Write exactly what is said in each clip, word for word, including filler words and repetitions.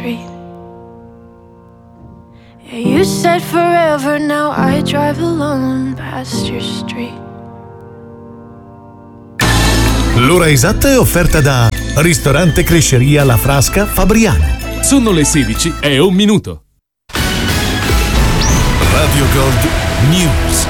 street. Yeah, you said forever, now I drive alone past your street. L'ora esatta è offerta da Ristorante Cresceria La Frasca Fabriano. Sono le sedici e un minuto. Radio Gold News.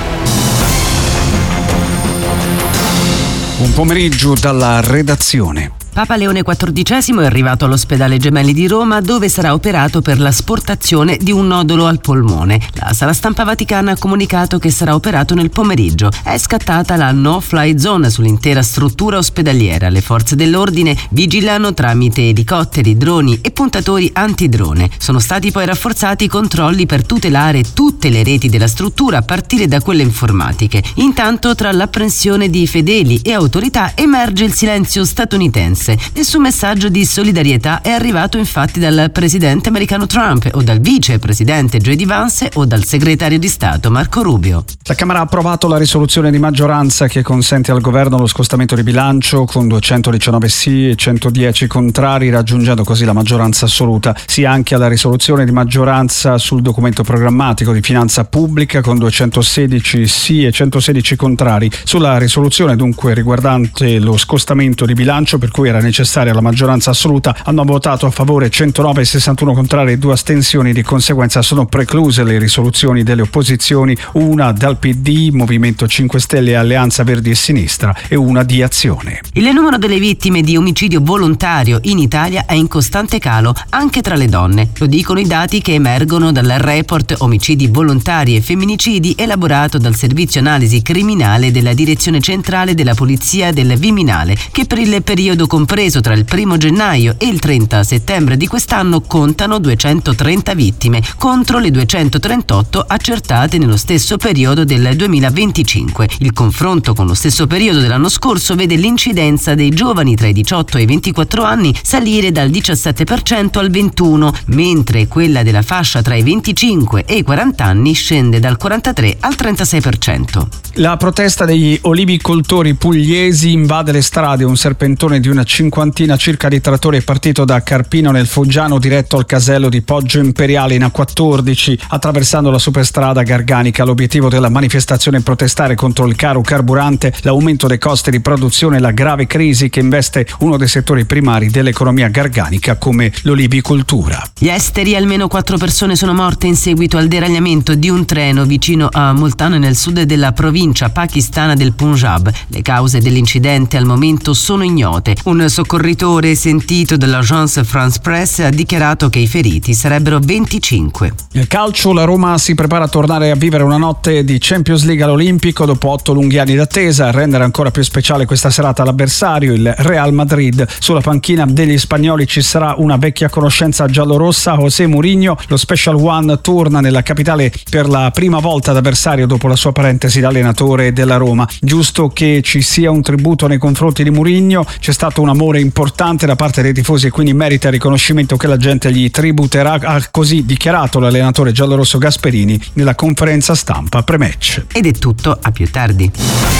Un pomeriggio dalla redazione. Papa Leone quattordicesimo è arrivato all'ospedale Gemelli di Roma, dove sarà operato per l'asportazione di un nodulo al polmone. La sala stampa vaticana ha comunicato che sarà operato nel pomeriggio. È scattata la no-fly zone sull'intera struttura ospedaliera. Le forze dell'ordine vigilano tramite elicotteri, droni e puntatori antidrone. Sono stati poi rafforzati i controlli per tutelare tutte le reti della struttura, a partire da quelle informatiche. Intanto, tra l'apprensione di fedeli e autorità, emerge il silenzio statunitense. Nessun messaggio di solidarietà è arrivato infatti dal presidente americano Trump o dal vicepresidente J D Vance o dal segretario di Stato Marco Rubio. La Camera ha approvato la risoluzione di maggioranza che consente al governo lo scostamento di bilancio con duecentodiciannove sì e centodieci contrari, raggiungendo così la maggioranza assoluta. Sì anche alla risoluzione di maggioranza sul documento programmatico di finanza pubblica con duecentosedici sì e centosedici contrari. Sulla risoluzione dunque riguardante lo scostamento di bilancio, per cui era necessaria la maggioranza assoluta, hanno votato a favore centonove e sessantuno contrari e due astensioni. Di conseguenza sono precluse le risoluzioni delle opposizioni, una dal P D, Movimento cinque Stelle e Alleanza Verdi e Sinistra, e una di Azione. Il numero delle vittime di omicidio volontario in Italia è in costante calo anche tra le donne. Lo dicono i dati che emergono dal report Omicidi volontari e femminicidi elaborato dal Servizio Analisi Criminale della Direzione Centrale della Polizia del Viminale, che per il periodo compreso tra il primo gennaio e il trenta settembre di quest'anno contano duecentotrenta vittime contro le duecentotrentotto accertate nello stesso periodo del duemilaventicinque. Il confronto con lo stesso periodo dell'anno scorso vede l'incidenza dei giovani tra i diciotto e i ventiquattro anni salire dal diciassette per cento al ventuno, mentre quella della fascia tra i venticinque e i quaranta anni scende dal quarantatré al trentasei per cento. La protesta degli olivicoltori pugliesi invade le strade. Un serpentone di una cinquantina circa di trattori è partito da Carpino nel Foggiano diretto al casello di Poggio Imperiale in A quattordici, attraversando la superstrada Garganica. L'obiettivo della manifestazione è protestare contro il caro carburante, l'aumento dei costi di produzione e la grave crisi che investe uno dei settori primari dell'economia garganica come l'olivicoltura. Gli esteri: almeno quattro persone sono morte in seguito al deragliamento di un treno vicino a Multan nel sud della provincia pakistana del Punjab. Le cause dell'incidente al momento sono ignote. Un soccorritore sentito dall'agence France Press ha dichiarato che i feriti sarebbero venticinque. Nel calcio, la Roma si prepara a tornare a vivere una notte di Champions League all'Olimpico dopo otto lunghi anni d'attesa. A rendere ancora più speciale questa serata l'avversario, il Real Madrid. Sulla panchina degli spagnoli ci sarà una vecchia conoscenza giallorossa, José Mourinho. Lo Special One torna nella capitale per la prima volta ad avversario dopo la sua parentesi da allenatore della Roma. Giusto che ci sia un tributo nei confronti di Mourinho. C'è stato un amore importante da parte dei tifosi e quindi merita il riconoscimento che la gente gli tributerà, ha così dichiarato l'allenatore giallorosso Gasperini nella conferenza stampa pre-match. Ed è tutto, a più tardi.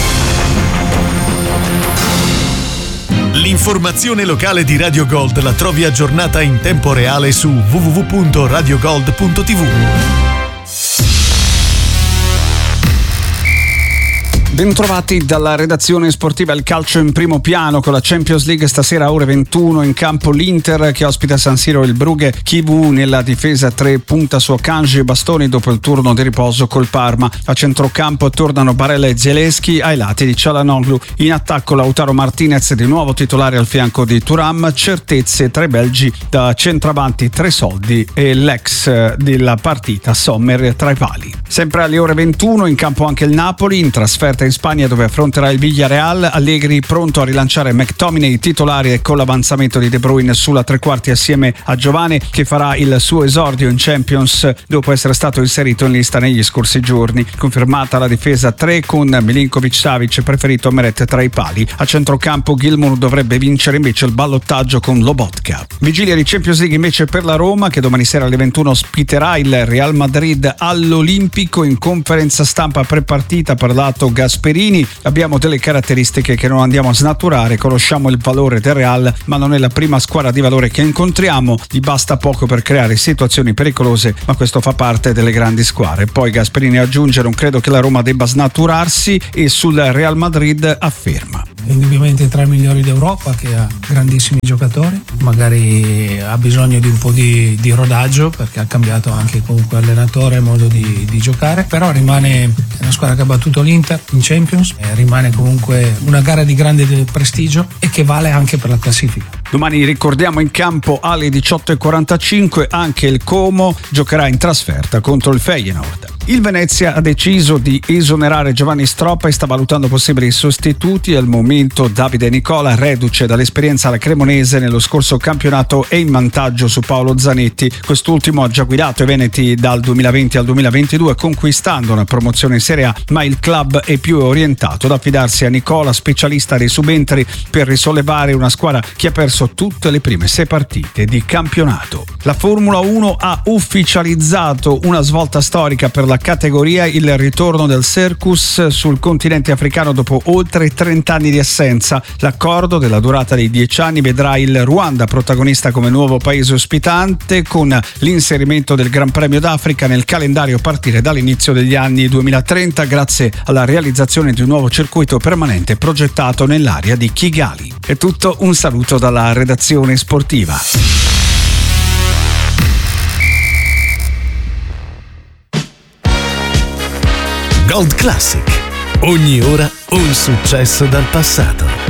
L'informazione locale di Radio Gold la trovi aggiornata in tempo reale su w w w punto radio gold punto t v. Bentrovati dalla redazione sportiva. Il calcio in primo piano con la Champions League. Stasera ore ventuno in campo l'Inter che ospita a San Siro il Brugge. Kivu nella difesa tre punta su Akanji e Bastoni dopo il turno di riposo col Parma. A centrocampo tornano Barella e Zielinski, ai lati di Çalhanoğlu. In attacco Lautaro Martinez di nuovo titolare al fianco di Thuram. Certezze tra i belgi da centravanti Tresoldi e l'ex della partita Sommer tra i pali. Sempre alle ore ventuno in campo anche il Napoli in trasferta in Spagna dove affronterà il Villarreal. Allegri pronto a rilanciare McTominay titolare con l'avanzamento di De Bruyne sulla tre quarti assieme a Giovane che farà il suo esordio in Champions dopo essere stato inserito in lista negli scorsi giorni. Confermata la difesa tre con Milinkovic-Savic preferito Meret tra i pali. A centrocampo Gilmour dovrebbe vincere invece il ballottaggio con Lobotka. Vigilia di Champions League invece per la Roma che domani sera alle ventuno ospiterà il Real Madrid all'Olimpico. In conferenza stampa pre-partita ha parlato Gas Gasperini. Abbiamo delle caratteristiche che non andiamo a snaturare, conosciamo il valore del Real, ma non è la prima squadra di valore che incontriamo, gli basta poco per creare situazioni pericolose, ma questo fa parte delle grandi squadre. Poi Gasperini aggiunge: non credo che la Roma debba snaturarsi, e sul Real Madrid afferma: indubbiamente tra i migliori d'Europa, che ha grandissimi giocatori, magari ha bisogno di un po' di, di rodaggio perché ha cambiato anche comunque allenatore e modo di, di giocare, però rimane una squadra che ha battuto l'Inter in Champions, eh, rimane comunque una gara di grande prestigio e che vale anche per la classifica. Domani ricordiamo in campo alle diciotto e quarantacinque anche il Como giocherà in trasferta contro il Feyenoord. Il Venezia ha deciso di esonerare Giovanni Stroppa e sta valutando possibili sostituti. Al momento Davide Nicola, reduce dall'esperienza alla Cremonese nello scorso campionato, è in vantaggio su Paolo Zanetti. Quest'ultimo ha già guidato i veneti dal duemilaventi al duemilaventidue conquistando una promozione in Serie A, ma il club è più orientato ad affidarsi a Nicola, specialista dei subentri, per risollevare una squadra che ha perso tutte le prime sei partite di campionato. La Formula uno ha ufficializzato una svolta storica per la categoria, il ritorno del Circus sul continente africano dopo oltre trenta anni di assenza. L'accordo della durata dei dieci anni vedrà il Ruanda protagonista come nuovo paese ospitante, con l'inserimento del Gran Premio d'Africa nel calendario a partire dall'inizio degli anni duemilatrenta, grazie alla realizzazione di un nuovo circuito permanente progettato nell'area di Kigali. È tutto, un saluto dalla redazione sportiva. Gold Classic. Ogni ora un successo dal passato.